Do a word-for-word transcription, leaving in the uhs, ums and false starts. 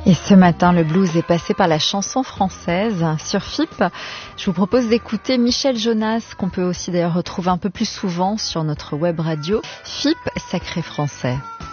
Et ce matin, le blues est passé par la chanson française. Sur F I P, je vous propose d'écouter Michel Jonas, qu'on peut aussi d'ailleurs retrouver un peu plus souvent sur notre web radio. F I P, sacré français.